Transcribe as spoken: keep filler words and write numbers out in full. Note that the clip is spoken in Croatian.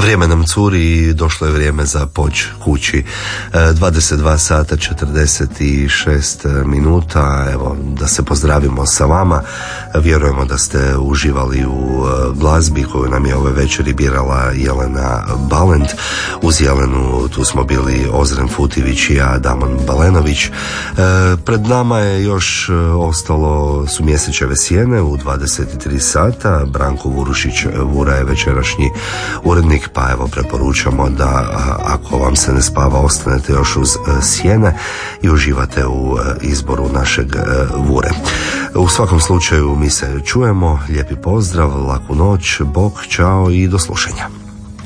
Vrijeme nam curi i došlo je vrijeme za poć kući. dvadeset dva sata četrdeset šest minuta. Evo, da se pozdravimo sa vama. Vjerujemo da ste uživali u glazbi koju nam je ove večeri birala Jelena Balent. Uz Jelenu tu smo bili Ozren Futivić i ja, Damon Balenović. Pred nama je još ostalo su Mjesečeve sjene u dvadeset tri sata. Branko Vurušić Vura je večerašnji urednik, pa evo preporučamo da ako vam se ne spava ostanete još uz sjene i uživate u izboru našeg Vure. U svakom slučaju mi se čujemo, lijepi pozdrav, laku noć, bok, čao i do slušanja.